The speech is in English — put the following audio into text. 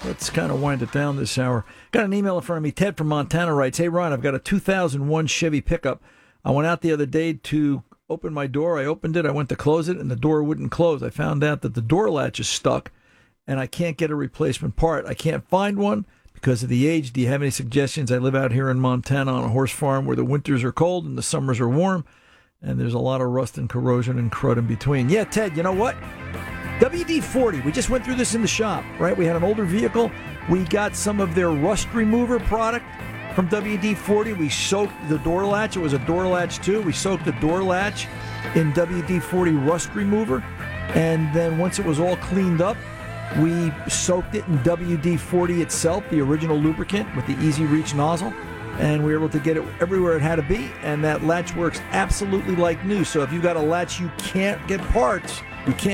let's kind of wind it down this hour. Got an email in front of me. Ted from Montana writes, "Hey, Ron, I've got a 2001 Chevy pickup. I went out the other day to open my door. I opened it. I went to close it, and the door wouldn't close. I found out that the door latch is stuck, and I can't get a replacement part. I can't find one because of the age. Do you have any suggestions? I live out here in Montana on a horse farm where the winters are cold and the summers are warm, and there's a lot of rust and corrosion and crud in between." Yeah, Ted, you know what? WD-40, we just went through this in the shop, right? We had an older vehicle. We got some of their rust remover product from WD-40. We soaked the door latch. It was a door latch, too. We soaked the door latch in WD-40 rust remover. And then once it was all cleaned up, we soaked it in WD-40 itself, the original lubricant with the Easy Reach nozzle. And we were able to get it everywhere it had to be. And that latch works absolutely like new. So if you got a latch you can't get parts, you can't